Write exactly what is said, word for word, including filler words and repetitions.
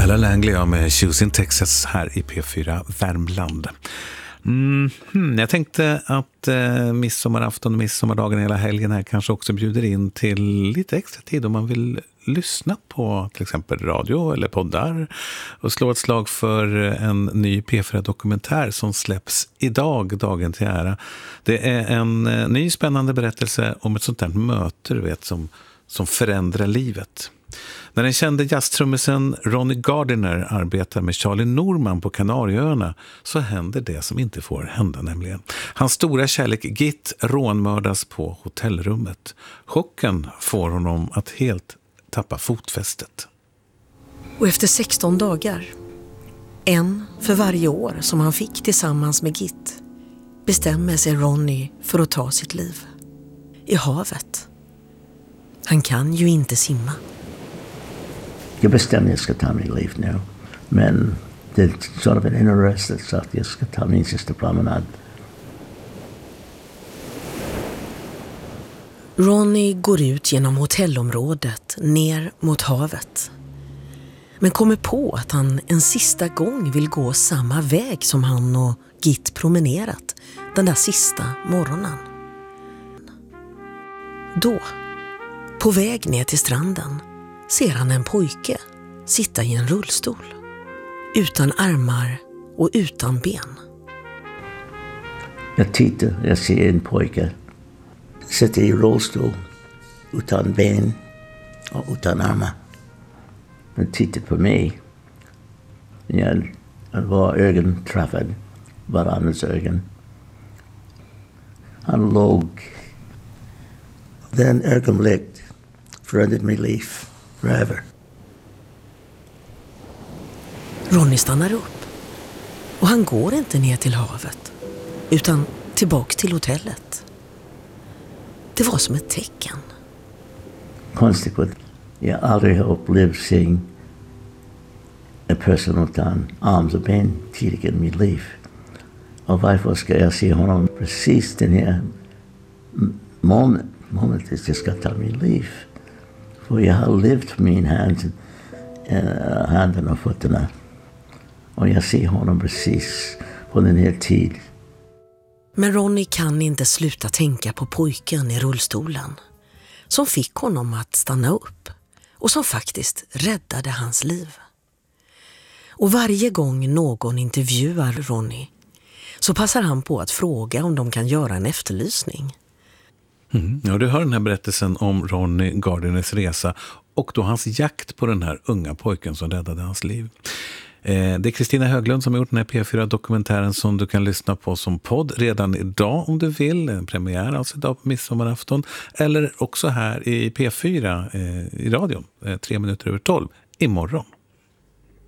Ella Langley ja, med Choosing Texas här i P fyra Värmland. Mm, hmm, jag tänkte att eh, midsommarafton och midsommardagen hela helgen här kanske också bjuder in till lite extra tid om man vill lyssna på till exempel radio eller poddar och slå ett slag för en ny P fyra-dokumentär som släpps idag, dagen till ära. Det är en eh, ny spännande berättelse om ett sånt här möte, du vet, som, som förändrar livet. När den kände jazztrummisen Ronnie Gardiner arbetar med Charlie Norman på Kanarieöarna så händer det som inte får hända nämligen. Hans stora kärlek Git rånmördas på hotellrummet. Chocken får honom att helt tappa fotfästet. Och efter sexton dagar, en för varje år som han fick tillsammans med Git, bestämmer sig Ronnie för att ta sitt liv. I havet. Han kan ju inte simma. Jag bestämde att jag ska ta mitt liv nu. Men det är sort of en inner rest så att jag ska ta min sista promenad. Ronnie går ut genom hotellområdet ner mot havet. Men kommer på att han en sista gång vill gå samma väg som han och Git promenerat den där sista morgonen. Då, på väg ner till stranden, ser han en pojke sitta i en rullstol. Utan armar och utan ben. Jag tittar, jag ser en pojke sitta i rullstol utan ben och utan armar. Han tittar på mig. Jag var ögon träffad varandras ögon. Han låg. Den ögonblick förändrade mitt liv forever. Ronnie stannar upp. Och han går inte ner till havet utan tillbaka till hotellet. Det var som ett tecken. Konstigt. Jag aldrig har upplevt seeing en person utan arms och ben tidigare i mitt liv. Och varför ska jag se honom precis den här moment, momentet jag ska ta mitt liv? För jag har levt med min hand, uh, handen och fötterna. Och jag ser honom precis på den här tiden. Men Ronnie kan inte sluta tänka på pojken i rullstolen. Som fick honom att stanna upp. Och som faktiskt räddade hans liv. Och varje gång någon intervjuar Ronnie så passar han på att fråga om de kan göra en efterlysning. Mm. Ja, du hör den här berättelsen om Ronnie Gardiners resa och då hans jakt på den här unga pojken som räddade hans liv. Eh, det är Kristina Höglund som har gjort den här P fyra-dokumentären som du kan lyssna på som podd redan idag om du vill. En premiär alltså idag på midsommarafton. Eller också här i P fyra eh, i radion, eh, tre minuter över tolv imorgon.